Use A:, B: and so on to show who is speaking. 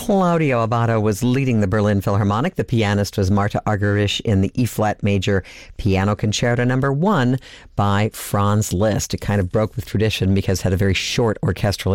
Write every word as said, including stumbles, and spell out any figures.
A: Claudio Abbado was leading the Berlin Philharmonic. The pianist was Marta Argerich in the E-flat major piano concerto number one by Franz Liszt. It kind of broke with tradition because it had a very short orchestral